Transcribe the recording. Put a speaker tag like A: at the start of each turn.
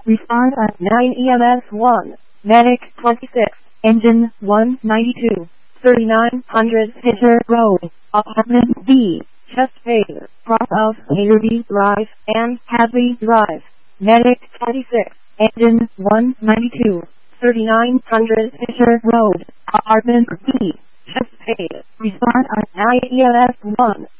A: Respond at 9 EMS 1. Medic 26. Engine 192. 3900 Fisher Road. Apartment B. Chesapeake. Drop off Haverby Drive and Hadley Drive. Medic 26. Engine 192. 3900 Fisher Road. Apartment B. Chesapeake. Respond at 9 EMS 1.